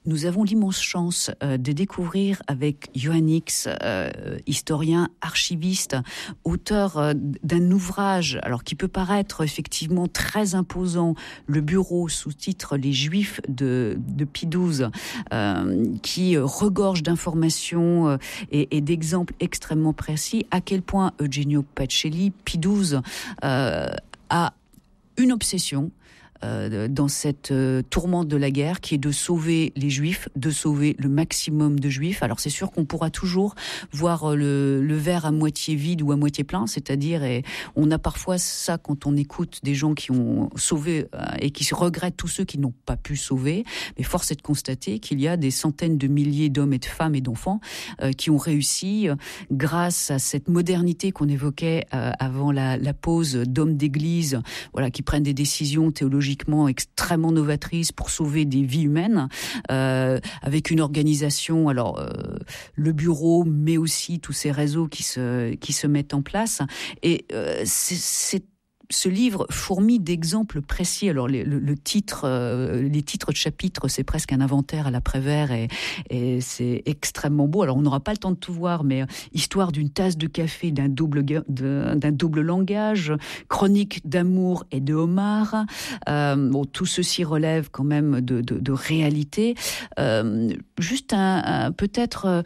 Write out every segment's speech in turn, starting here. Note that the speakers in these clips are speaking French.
nous avons l'immense chance de découvrir avec Johan X, historien, archiviste, auteur d'un ouvrage, alors qui peut paraître effectivement très imposant, Le Bureau, sous-titre Les Juifs de Pie XII, qui regorge d'informations et d'exemples extrêmement précis, à quel point Eugenio Pacelli, Pie XII, a une obsession dans cette tourmente de la guerre, qui est de sauver les Juifs, de sauver le maximum de Juifs. Alors c'est sûr qu'on pourra toujours voir le verre à moitié vide ou à moitié plein, c'est-à-dire, et on a parfois ça quand on écoute des gens qui ont sauvé et qui regrettent tous ceux qui n'ont pas pu sauver, mais force est de constater qu'il y a des centaines de milliers d'hommes et de femmes et d'enfants qui ont réussi, grâce à cette modernité qu'on évoquait avant la pause, d'hommes d'église, voilà, qui prennent des décisions théologiques extrêmement novatrice pour sauver des vies humaines, avec une organisation, alors le bureau, mais aussi tous ces réseaux qui se mettent en place. Et ce livre fourmille d'exemples précis. Alors le titre, les titres de chapitres, c'est presque un inventaire à la Prévert et c'est extrêmement beau. Alors on n'aura pas le temps de tout voir, mais histoire d'une tasse de café, d'un double langage, chronique d'amour et de homard. Tout ceci relève quand même de réalité. Juste peut-être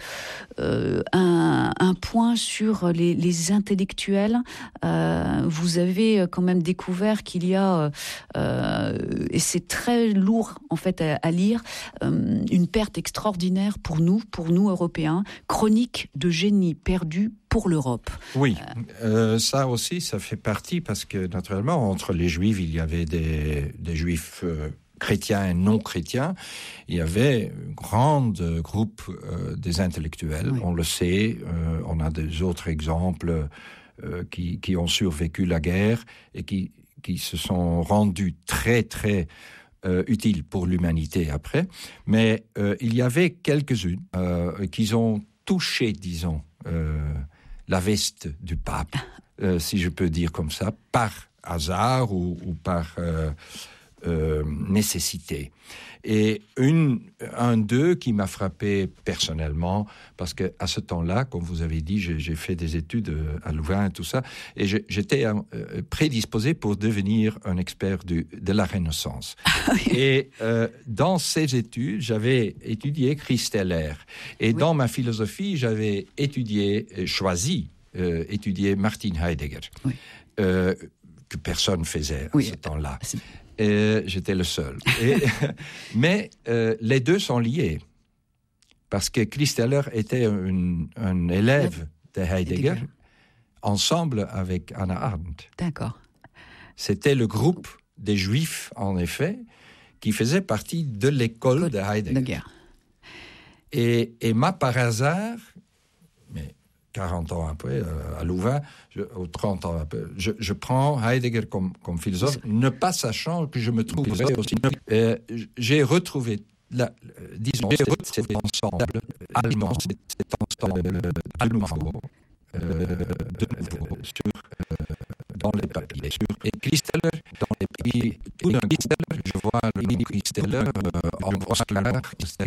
un point sur les intellectuels. Vous avez quand même découvert qu'il y a, et c'est très lourd en fait à lire, une perte extraordinaire pour nous Européens, chronique de génie perdu pour l'Europe. Oui, ça aussi, ça fait partie, parce que naturellement, entre les Juifs, il y avait des Juifs chrétiens et non chrétiens. Il y avait un grand groupe des intellectuels, oui. On le sait, on a des autres exemples qui ont survécu la guerre et qui se sont rendus très, très utiles pour l'humanité après. Mais il y avait quelques-unes qui ont touché, disons, la veste du pape, si je peux dire comme ça, par hasard ou par nécessité. Et un d'eux qui m'a frappé personnellement, parce que à ce temps-là, comme vous avez dit, j'ai fait des études à Louvain et tout ça, et j'étais prédisposé pour devenir un expert de la Renaissance. Et dans ces études, j'avais étudié Christeller. Et dans ma philosophie, j'avais choisi Martin Heidegger, que personne faisait à ce temps-là. J'étais le seul. Mais les deux sont liés. Parce que Christeller était un élève de Heidegger, ensemble avec Hannah Arendt. D'accord. C'était le groupe des Juifs, en effet, qui faisait partie de l'école de Heidegger. Et moi, par hasard, mais 40 ans après, à Louvain, ou 30 ans après, je prends Heidegger comme philosophe, ne pas sachant que je me trouverais aussi. J'ai retrouvé, cet ensemble allemand, allemand, dans les papiers. Et Christeller, dans les papiers, tout d'un coup, je vois le nom Christeller, entre Oscar,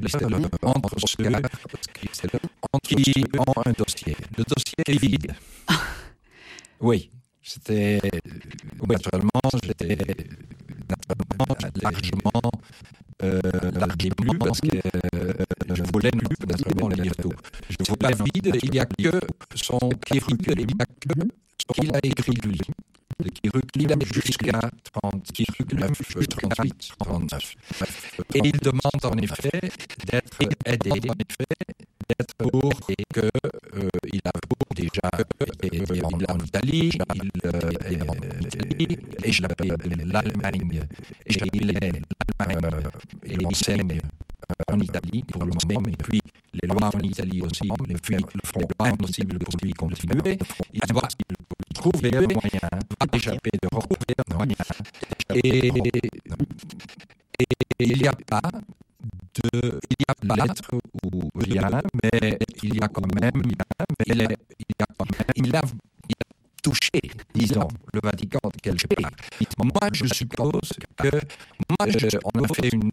qui ont un dossier. Le dossier est vide. Oui, c'était... Naturellement, j'étais largement lu, parce que je voulais naturellement lire tout. Je vois pas vide, il n'y a que son curriculum, qu'il a écrit lui. Le curriculum jusqu'à 38, 39. Et il demande en effet d'être aidé, pour que il a déjà été en Italie, l'Allemagne, et il enseigne en Italie pour le moment, mais puis les lois en Italie aussi, les filles le font impossible pour lui continuer. Il doit trouver un moyen d'échapper d'Europe. Et il n'y a pas de lettre ou rien, mais il y a quand même, il a touché, disons, le Vatican de quelque part. Moi, je suppose que, on a fait une